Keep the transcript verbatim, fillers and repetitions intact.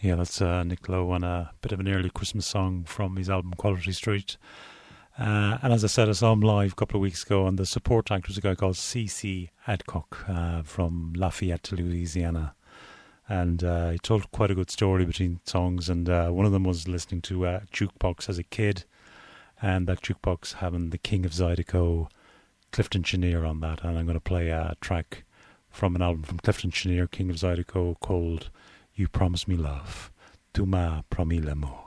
Yeah, that's uh, Nick Lowe on a bit of an early Christmas song from his album Quality Street. Uh, and as I said, I saw him live a couple of weeks ago, and the support act was a guy called C C Adcock uh, from Lafayette, Louisiana. And uh, he told quite a good story between songs, and uh, one of them was listening to uh, Jukebox as a kid, and that Jukebox having the King of Zydeco, Clifton Chenier on that. And I'm going to play a track from an album from Clifton Chenier, King of Zydeco, called You Promise Me Love, Tu m'as promis l'amour.